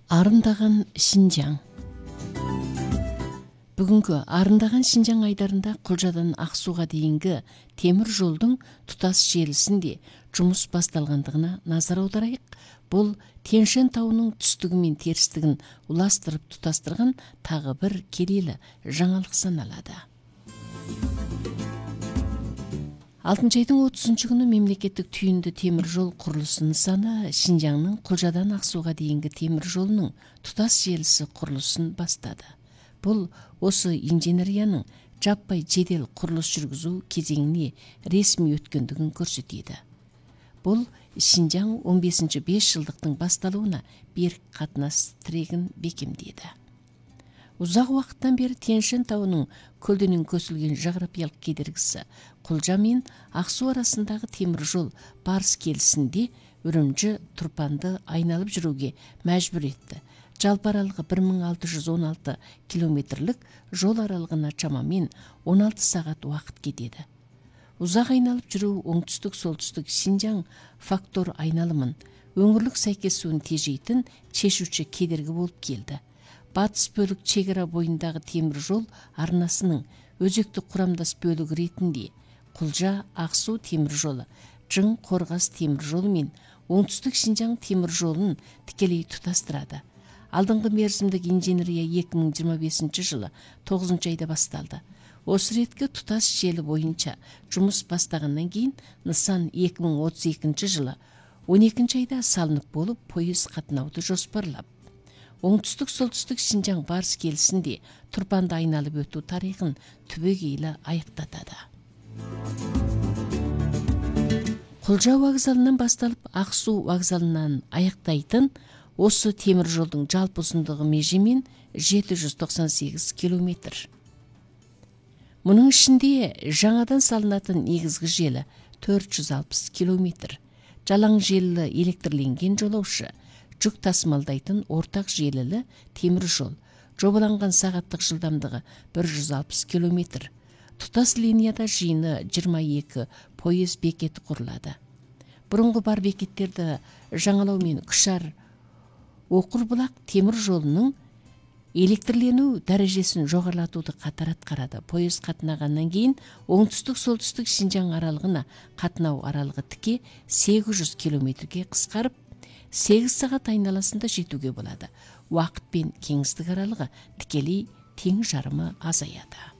Арындаған Шинжаң. Бүгінгі арындаған Шинжаң айдарында Құлжадан Ақсуға дейінгі темір жолдың тұтас желісінде жұмыс басталғандығына назар аударайық. Бұл Тянь-Шань тауының түстігі мен терістігін уластырып тұтастырған тағы бір келелі жаңалық саналады. 6 айдың 30 күні мемлекеттік түйінді темір жол құрылысы нысаны Шинжаңның Құлжадан Ақсуға дейінгі темір жолының тұтас желісі құрылысын бастады. Бұл осы инженерияның жаппай жедел құрылыс жүргізу кезеңіне ресми өткендігін көрсетеді. Бұл Шинжаң 15-ші 5 жылдықтың басталуына берік қатынас тірегін бекемдеді. Ұзақ уақыттан бері Тянь-Шань тауының көлденең көсілген жағрапиялық кедергісі Құлжа мен Ақсу арасындағы темір жол барыс келісінде Үрімжі Тұрпанды айналып жүруге мәжбүр етті. Жалпы аралығы 1616 километрлік жол аралығына шамамен 16 сағат уақыт кетеді. Ұзақ айналып жүру оңтүстік-солтүстік Шинжаң фактор айналымын өңірлік сәйкесуін тежейтін шешуші кедергі болып келді. Батыс бөлік шекара бойындағы темір жол арнасының өзекті құрамдас бөлігі ретінде Құлжа Ақсу темір жолы, Жың Қорғас темір жолы мен оңтүстік Шинжаң темір жолын тікелей тұтастырады. Алдыңғы мерзімдік инженерия 2025 жылы 9 айда басталды. Осы реткі тұтас желі бойынша жұмыс бастағаннан кейін нысан 2032 жылы 12 айда салынып болып пойыз қатынауды жоспарлап. Оңтүстік-солтүстік Шинжаң барыс келісінде Тұрпанды айналып өту тарихын түбегейлі аяқтатады. Құлжа вокзалынан басталып Ақсу вокзалынан аяқтайтын осы темір жолдың жалпы ұзындығы межемен 798 километр. Мұның ішінде жаңадан салынатын негізгі желі 460 километр. Жалаң желілі электрленген жолаушы жүк тасымалдайтын ортақ желілі темір жол. Жобаланған сағаттық жылдамдығы 160 километр. Тұтас линияда жиыны 22 пойыз бекеті құрылады. Бұрынғы бар бекеттерді жаңалау мен Күшар Оқырбұлақ темір жолының электрлену дәрежесін жоғарлатуды қатар атқарады. Пойыз қатынағаннан кейін оңтүстік-солтүстік Шинжаң аралығына қатынау аралығы тіке 800 километрге қысқарып, 8 сағат айналасында жетуге болады. Уақыт пен кеңістік аралығы тікелей тең жарымы азаяды.